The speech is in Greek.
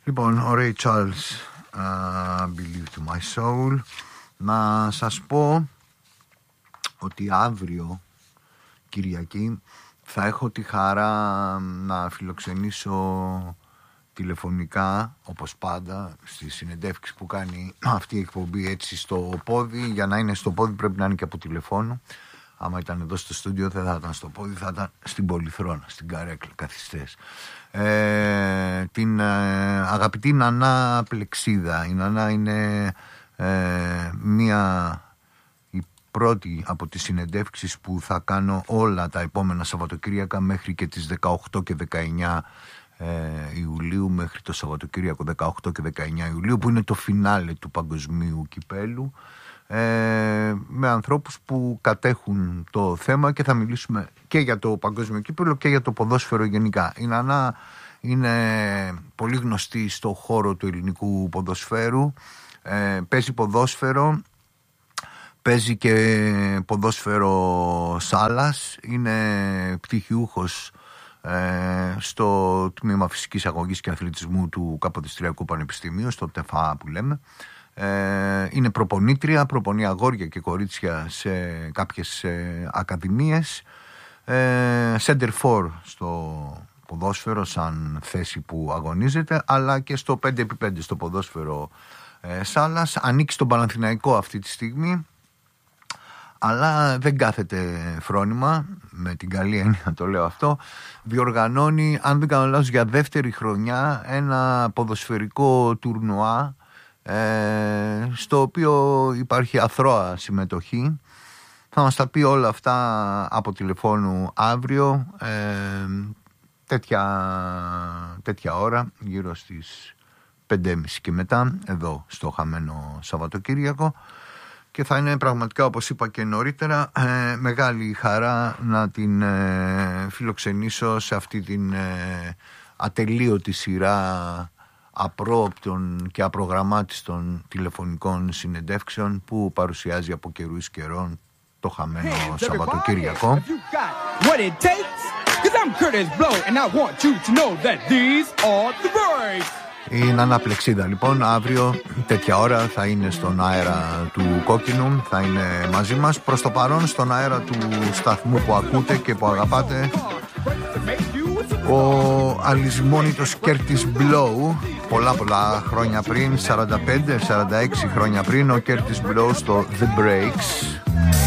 Λοιπόν, ο Ray Charles, Believe to my soul. Να σας πω ότι αύριο, Κυριακή, θα έχω τη χαρά να φιλοξενήσω τηλεφωνικά, όπως πάντα, στη συνεντεύξη που κάνει αυτή η εκπομπή, έτσι στο πόδι. Για να είναι στο πόδι πρέπει να είναι και από τηλεφώνου. Άμα ήταν εδώ στο στούντιο δεν θα ήταν στο πόδι, θα ήταν στην Πολυθρόνα, στην καρέκλα, καθιστές. Την αγαπητή Νανά Πλεξίδα. Η Νανά είναι η πρώτη από τις συνεντεύξεις που θα κάνω όλα τα επόμενα Σαββατοκύριακα μέχρι και τις 18 και 19 Ιουλίου, μέχρι το Σαββατοκύριακο 18 και 19 Ιουλίου, που είναι το φινάλε του παγκοσμίου κυπέλου, με ανθρώπους που κατέχουν το θέμα, και θα μιλήσουμε και για το παγκόσμιο κύπελο και για το ποδόσφαιρο γενικά. Η Νανά είναι πολύ γνωστή στο χώρο του ελληνικού ποδοσφαίρου, παίζει ποδόσφαιρο, παίζει και ποδόσφαιρο σάλας, είναι πτυχιούχος στο τμήμα φυσικής αγωγής και αθλητισμού του Καποδιστριακού Πανεπιστημίου, στο ΤΕΦΑ που λέμε. Είναι προπονήτρια, προπονεί αγόρια και κορίτσια σε κάποιες ακαδημίες, center for στο ποδόσφαιρο σαν θέση που αγωνίζεται, αλλά και στο 5x5 στο ποδόσφαιρο σάλας. Ανήκει στον Παναθηναϊκό αυτή τη στιγμή, αλλά δεν κάθεται φρόνημα, με την καλή έννοια το λέω αυτό. Διοργανώνει, αν δεν κάνω λάθος, για δεύτερη χρονιά ένα ποδοσφαιρικό τουρνουά, στο οποίο υπάρχει αθρώα συμμετοχή. Θα μας τα πει όλα αυτά από τηλεφώνου αύριο, τέτοια ώρα, γύρω στις 5.30 και μετά, εδώ στο χαμένο Σαββατοκύριακο. Και θα είναι πραγματικά, όπως είπα και νωρίτερα, μεγάλη χαρά να την φιλοξενήσω σε αυτή την ατελείωτη σειρά απρόοπτων και απρογραμμάτιστων τηλεφωνικών συνεντεύξεων που παρουσιάζει από καιρούς καιρών το χαμένο Σαββατοκύριακο. Η Νανά Πλεξίδα λοιπόν αύριο τέτοια ώρα θα είναι στον αέρα του Κόκκινου, θα είναι μαζί μας. Προς το παρόν στον αέρα του σταθμού που ακούτε και που αγαπάτε, ο αλυσμόνητος Κέρτις Μπλόου, πολλά χρόνια πριν, 45-46 χρόνια πριν, ο Κέρτις Μπλόου στο The Breaks.